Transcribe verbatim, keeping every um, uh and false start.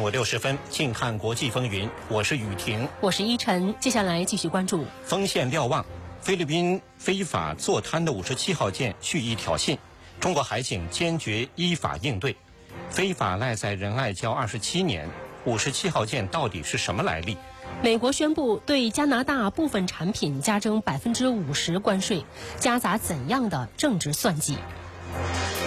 午六十分，近看国际风云，我是雨婷， 我是依晨。接下来继续关注锋线瞭望。菲律宾非法坐滩的五十七号舰蓄意挑衅，中国海警坚决依法应对。非法赖在仁爱礁二十七年，五十七号舰到底是什么来历？ 美国宣布对加拿大部分产品加征百分之五十关税，夹杂怎样的政治算计？